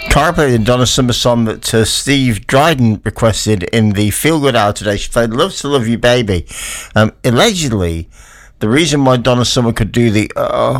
Cara played the Donna Summer song that Steve Dryden requested in the Feel Good Hour today. She played Love to Love You Baby. Allegedly, the reason why Donna Summer could do the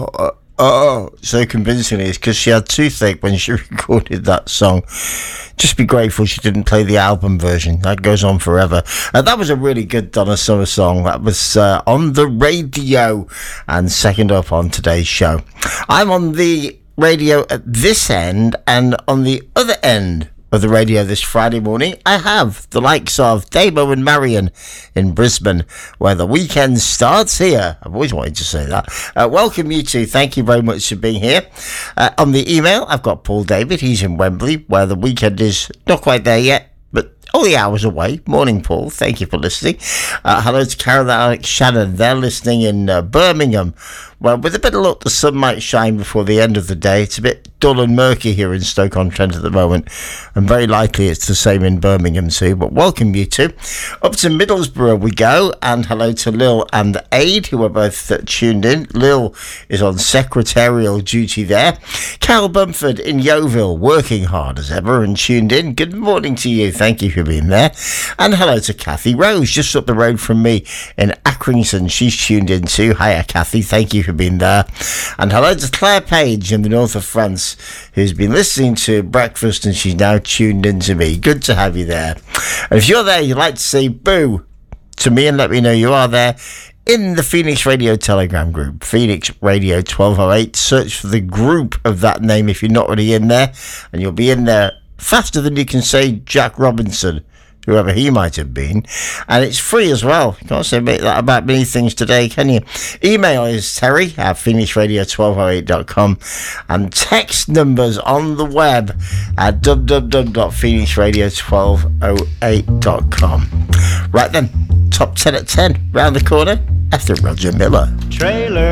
so convincingly is because she had toothache when she recorded that song. Just be grateful she didn't play the album version. That goes on forever. That was a really good Donna Summer song. That was on the radio and second up on today's show. I'm on the radio at this end, and on the other end of the radio this Friday morning, I have the likes of Damo and Marion in Brisbane, where the weekend starts here. I've always wanted to say that. Welcome you two. Thank you very much for being here. On the email, I've got Paul David. He's in Wembley, where the weekend is not quite there yet, but only hours away. Morning, Paul. Thank you for listening. Hello to Carol and Alex Shannon. They're listening in Birmingham. Well, with a bit of luck, the sun might shine before the end of the day. It's a bit dull and murky here in Stoke-on-Trent at the moment, and very likely it's the same in Birmingham too. But welcome you two. Up to Middlesbrough we go, and hello to Lil and Aid, who are both tuned in. Lil is on secretarial duty there. Carol Bumford in Yeovil, working hard as ever and tuned in. Good morning to you. Thank you for being there. And hello to Kathy Rose, just up the road from me in Accrington. She's tuned in too. Hiya, Kathy. Thank you for being there. And hello to Claire Page in the north of France, who's been listening to breakfast and she's now tuned in to me. Good to have you there. And if you're there, you'd like to say boo to me and let me know you are there in the Phoenix Radio Telegram group, Phoenix Radio 1208. Search for the group of that name if you're not already in there, and you'll be in there faster than you can say Jack Robinson, whoever he might have been. And it's free as well. You can't say that about many things today, can you? Email is terry at phoenixradio1208.com, and text numbers on the web at www.phoenixradio1208.com. Right then, top 10 at 10, round the corner after Roger Miller. Trailer.